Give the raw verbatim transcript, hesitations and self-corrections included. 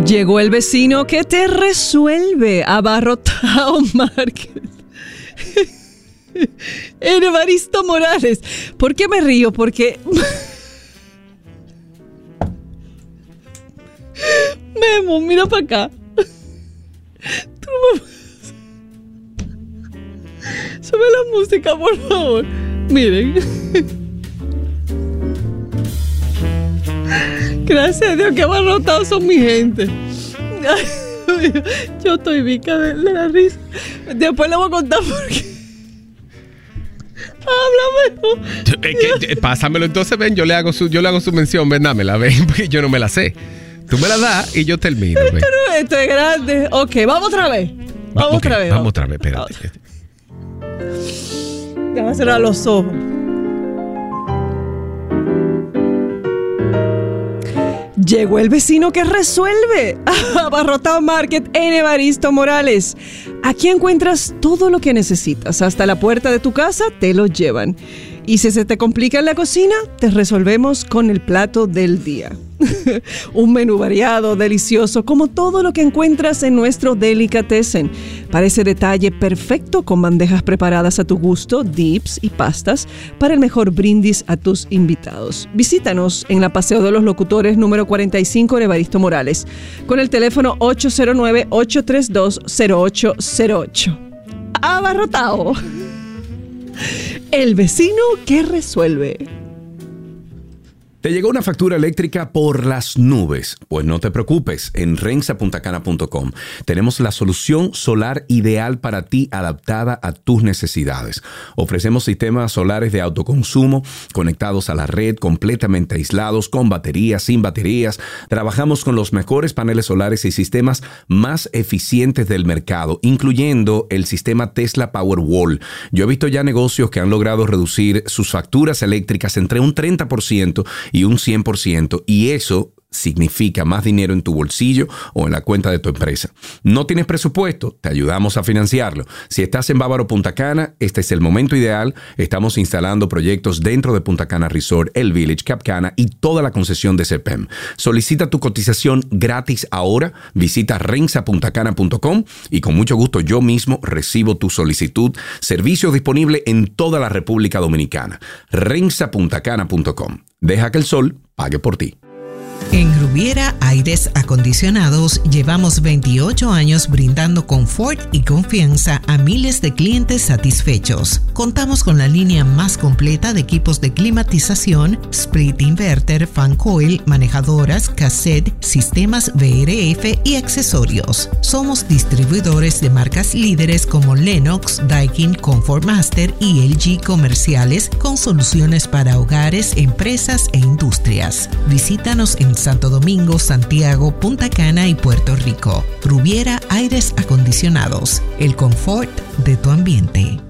Llegó el vecino que te resuelve. Abarrotado Market. En Evaristo Morales. ¿Por qué me río? Porque Memo, mira para acá. Tú no me... Sube la música, por favor. Miren. Gracias a Dios que abarrotados son mi gente. Ay, yo estoy vica de, de la risa. Después le voy a contar por qué. Háblame. Es que, pásamelo entonces, ven, yo le hago su, yo le hago su mención, ven, dámela, ven, porque yo no me la sé. Tú me la das y yo termino. Esto, no, esto es grande. Ok, vamos otra vez. Vamos Va, okay, otra vez. Vamos otra vez, espérate. Déjame cerrar los ojos. Llegó el vecino que resuelve. Abarrotado Market en Evaristo Morales. Aquí encuentras todo lo que necesitas. Hasta la puerta de tu casa te lo llevan. Y si se te complica en la cocina, te resolvemos con el plato del día. Un menú variado, delicioso, como todo lo que encuentras en nuestro Delicatessen. Para ese detalle perfecto, con bandejas preparadas a tu gusto, dips y pastas, para el mejor brindis a tus invitados. Visítanos en la Paseo de los Locutores número cuarenta y cinco en Evaristo Morales, con el teléfono ocho cero nueve, ocho tres dos, cero ocho cero ocho. Abarrotado. El vecino que resuelve. ¿Te llegó una factura eléctrica por las nubes? Pues no te preocupes, en rensa punta cana punto com tenemos la solución solar ideal para ti, adaptada a tus necesidades. Ofrecemos sistemas solares de autoconsumo conectados a la red, completamente aislados, con baterías, sin baterías. Trabajamos con los mejores paneles solares y sistemas más eficientes del mercado, incluyendo el sistema Tesla Powerwall. Yo he visto ya negocios que han logrado reducir sus facturas eléctricas entre un treinta por ciento y un cien por ciento, y eso significa más dinero en tu bolsillo o en la cuenta de tu empresa. ¿No tienes presupuesto? Te ayudamos a financiarlo. Si estás en Bávaro Punta Cana, este es el momento ideal. Estamos instalando proyectos dentro de Punta Cana Resort, El Village, Cap Cana y toda la concesión de C P E M. Solicita tu cotización gratis ahora. Visita rensa punta cana punto com y con mucho gusto yo mismo recibo tu solicitud. Servicio disponible en toda la República Dominicana. rensa punta cana punto com. Deja que el sol pague por ti. En Rubiera Aires Acondicionados llevamos veintiocho años brindando confort y confianza a miles de clientes satisfechos. Contamos con la línea más completa de equipos de climatización, split inverter, fan coil, manejadoras, cassette, sistemas V R F y accesorios. Somos distribuidores de marcas líderes como Lennox, Daikin, Comfort Master y L G comerciales, con soluciones para hogares, empresas e industrias. Visítanos en Santo Domingo, Santiago, Punta Cana y Puerto Rico. Rubiera Aires Acondicionados, el confort de tu ambiente.